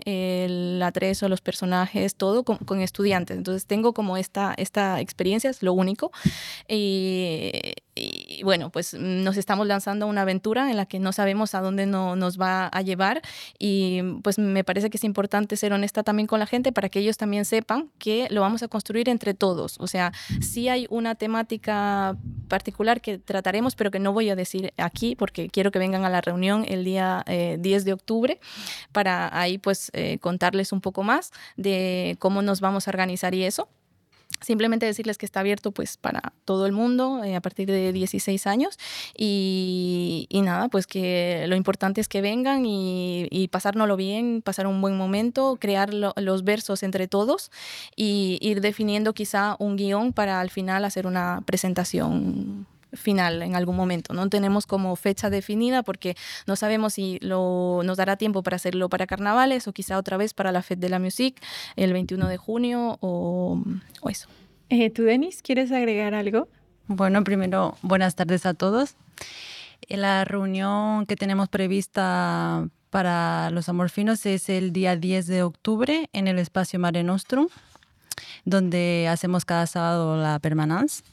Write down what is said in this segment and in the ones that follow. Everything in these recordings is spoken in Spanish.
el atrezo, los personajes, todo con estudiantes. Entonces tengo como esta experiencia, es lo único. Y bueno, pues nos estamos lanzando a una aventura en la que no sabemos a dónde nos va a llevar, y pues me parece que es importante ser honesta también con la gente para que ellos también sepan que lo vamos a construir entre todos. O sea, sí hay una temática particular que trataremos, pero que no voy a decir aquí porque quiero que vengan a la reunión el día 10 de octubre para ahí pues contarles un poco más de cómo nos vamos a organizar y eso. Simplemente decirles que está abierto pues para todo el mundo a partir de 16 años y nada, pues que lo importante es que vengan y pasárnoslo bien, pasar un buen momento, crear los versos entre todos y ir definiendo quizá un guión para al final hacer una presentación final en algún momento. No tenemos como fecha definida porque no sabemos si nos dará tiempo para hacerlo para carnavales o quizá otra vez para la Fête de la Musique el 21 de junio o eso. ¿Tú, Denis, quieres agregar algo? Bueno, primero, buenas tardes a todos. La reunión que tenemos prevista para los amorfinos es el día 10 de octubre en el espacio Mare Nostrum, donde hacemos cada sábado la permanence.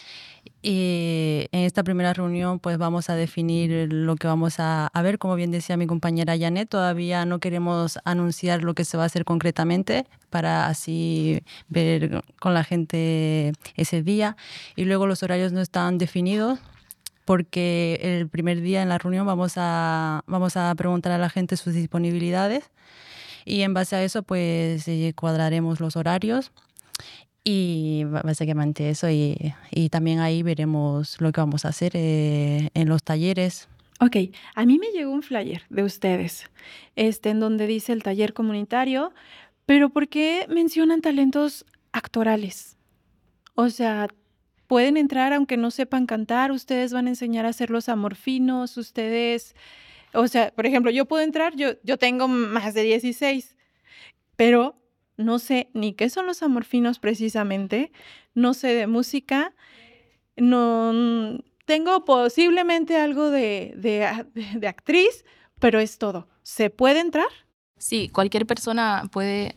Y en esta primera reunión pues vamos a definir lo que vamos a ver. Como bien decía mi compañera Janet, todavía no queremos anunciar lo que se va a hacer concretamente para así ver con la gente ese día. Y luego los horarios no están definidos porque el primer día en la reunión vamos a preguntar a la gente sus disponibilidades y en base a eso pues cuadraremos los horarios. Y básicamente eso, y también ahí veremos lo que vamos a hacer en los talleres. Ok, a mí me llegó un flyer de ustedes, en donde dice el taller comunitario, pero ¿por qué mencionan talentos actorales? O sea, pueden entrar aunque no sepan cantar, ustedes van a enseñar a hacer los amorfinos, ustedes, o sea, por ejemplo, yo puedo entrar, yo tengo más de 16, pero no sé ni qué son los amorfinos precisamente, no sé de música, no tengo posiblemente algo de actriz, pero es todo. ¿Se puede entrar? Sí, cualquier persona puede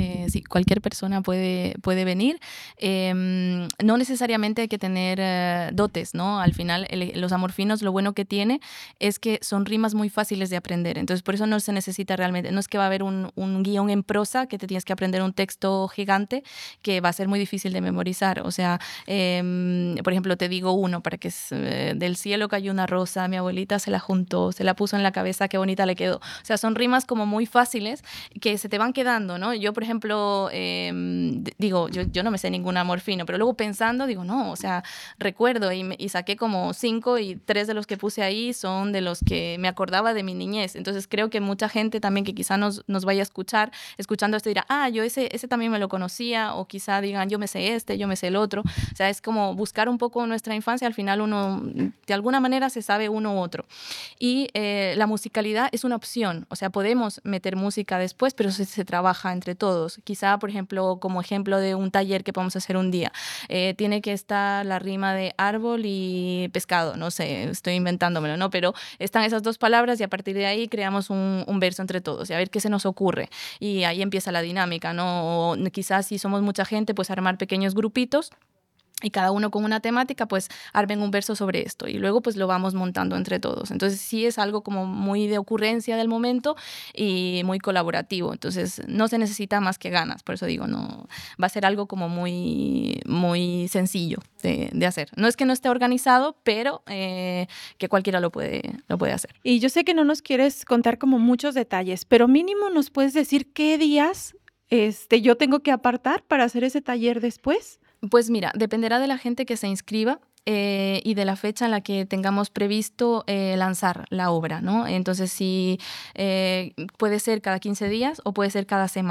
venir. No necesariamente hay que tener dotes, ¿no? Al final, los amorfinos, lo bueno que tiene es que son rimas muy fáciles de aprender. Entonces, por eso no se necesita realmente, no es que va a haber un guión en prosa que te tienes que aprender un texto gigante que va a ser muy difícil de memorizar. O sea, por ejemplo, te digo uno, para que del cielo cayó una rosa, mi abuelita se la juntó, se la puso en la cabeza, qué bonita le quedó. O sea, son rimas como muy fáciles que se te van quedando, ¿no? Yo, por ejemplo, digo, yo no me sé ningún amorfino, pero luego pensando, digo, no, o sea, recuerdo y saqué como 5 y 3 de los que puse ahí son de los que me acordaba de mi niñez. Entonces creo que mucha gente también que quizá nos vaya a escuchar, escuchando esto dirá, yo ese también me lo conocía, o quizá digan, yo me sé yo me sé el otro. O sea, es como buscar un poco nuestra infancia, al final uno, de alguna manera se sabe uno u otro. Y la musicalidad es una opción, o sea, podemos meter música después, pero se trabaja entre todos. Quizá, por ejemplo, como ejemplo de un taller que podemos hacer un día, tiene que estar la rima de árbol y pescado, no sé, estoy inventándomelo, ¿no? Pero están esas dos palabras y a partir de ahí creamos un verso entre todos y a ver qué se nos ocurre. Y ahí empieza la dinámica, ¿no? O quizás si somos mucha gente, pues armar pequeños grupitos y cada uno con una temática, pues armen un verso sobre esto y luego pues lo vamos montando entre todos. Entonces sí es algo como muy de ocurrencia del momento y muy colaborativo. Entonces no se necesita más que ganas, por eso digo, no va a ser algo como muy, muy sencillo de hacer. No es que no esté organizado, pero que cualquiera lo puede hacer. Y yo sé que no nos quieres contar como muchos detalles, pero mínimo nos puedes decir qué días yo tengo que apartar para hacer ese taller después. Pues mira, dependerá de la gente que se inscriba y de la fecha en la que tengamos previsto lanzar la obra, ¿no? Entonces, sí, puede ser cada 15 días o puede ser cada semana.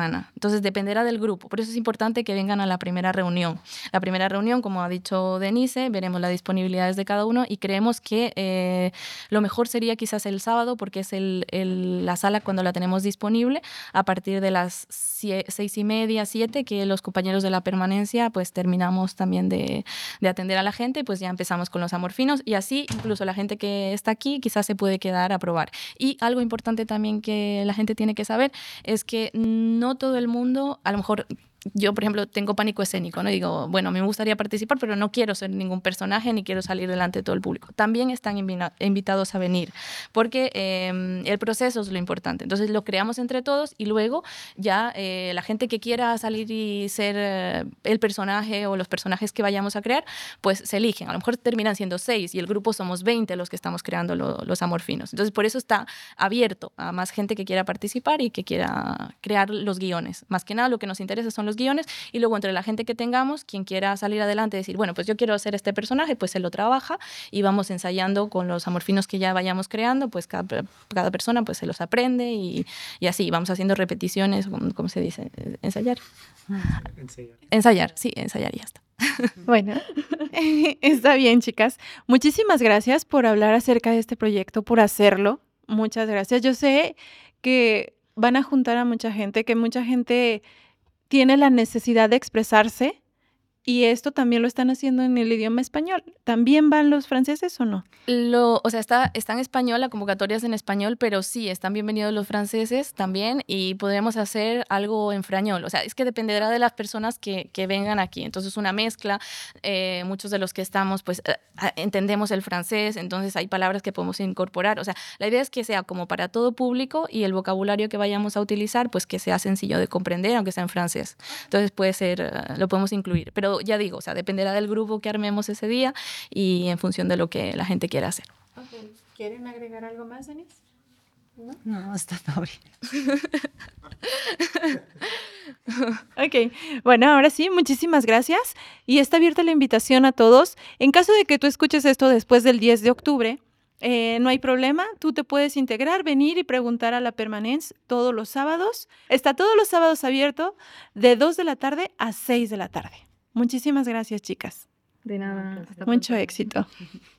Entonces dependerá del grupo. Por eso es importante que vengan a la primera reunión. La primera reunión, como ha dicho Denise, veremos las disponibilidades de cada uno y creemos que lo mejor sería quizás el sábado, porque es la sala cuando la tenemos disponible, a partir de las 6:30, 7, que los compañeros de la permanencia pues terminamos también de atender a la gente, pues ya empezamos con los amorfinos y así incluso la gente que está aquí quizás se puede quedar a probar. Y algo importante también que la gente tiene que saber es que no todo el mundo, a lo mejor yo, por ejemplo, tengo pánico escénico, ¿no? Digo, bueno, a mí me gustaría participar, pero no quiero ser ningún personaje ni quiero salir delante de todo el público. También están invitados a venir, porque el proceso es lo importante. Entonces lo creamos entre todos y luego ya la gente que quiera salir y ser el personaje o los personajes que vayamos a crear, pues se eligen. A lo mejor terminan siendo 6 y el grupo somos 20 los que estamos creando los amorfinos. Entonces por eso está abierto a más gente que quiera participar y que quiera crear los guiones. Más que nada lo que nos interesa son los guiones y luego entre la gente que tengamos, quien quiera salir adelante y decir, bueno, pues yo quiero hacer este personaje, pues se lo trabaja y vamos ensayando con los amorfinos que ya vayamos creando, pues cada persona pues se los aprende y así vamos haciendo repeticiones, ¿cómo se dice? Ensayar. Ensayar, sí, ensayar y ya está. Bueno, está bien, chicas. Muchísimas gracias por hablar acerca de este proyecto, por hacerlo. Muchas gracias. Yo sé que van a juntar a mucha gente, que mucha gente tiene la necesidad de expresarse y esto también lo están haciendo en el idioma español. ¿También van los franceses o no? O sea, está en español, la convocatoria es en español, pero sí, están bienvenidos los franceses también y podremos hacer algo en frañol. O sea, es que dependerá de las personas que vengan aquí. Entonces, una mezcla. Muchos de los que estamos, pues, entendemos el francés, entonces hay palabras que podemos incorporar. O sea, la idea es que sea como para todo público y el vocabulario que vayamos a utilizar, pues, que sea sencillo de comprender, aunque sea en francés. Entonces, puede ser, lo podemos incluir. Pero ya digo, o sea, dependerá del grupo que armemos ese día y en función de lo que la gente quiera hacer. Okay. ¿Quieren agregar algo más, Denise? No, está todo bien. Ok, bueno, ahora sí, muchísimas gracias y está abierta la invitación a todos. En caso de que tú escuches esto después del 10 de octubre, no hay problema, tú te puedes integrar, venir y preguntar a la Permanence todos los sábados. Está todos los sábados abierto de 2 de la tarde a 6 de la tarde. Muchísimas gracias, chicas. De nada. Mucho éxito.